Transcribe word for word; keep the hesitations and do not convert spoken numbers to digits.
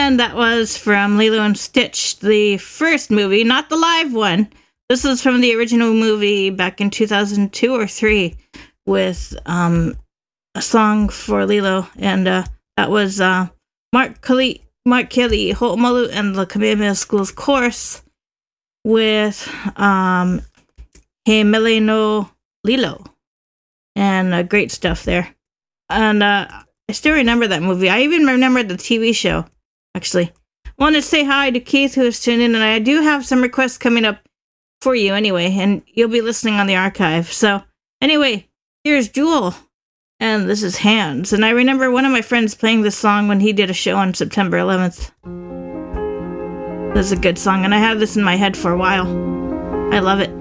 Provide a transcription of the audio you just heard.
And that was from Lilo and Stitch, the first movie, not the live one. This is from the original movie back in two thousand two or three with um, a song for Lilo. And uh, that was uh, Mark Kelly, Mark Kelly, Ho'omalu, and the Kamehameha School's chorus with um, He Mele no Lilo. And uh, great stuff there. And uh, I still remember that movie. I even remember the T V show, actually. I want to say hi to Keith, who has tuned in, and I do have some requests coming up for you anyway, and you'll be listening on the archive. So, anyway, here's Jewel, and this is Hands. And I remember one of my friends playing this song when he did a show on September eleventh. This is a good song, and I have this in my head for a while. I love it.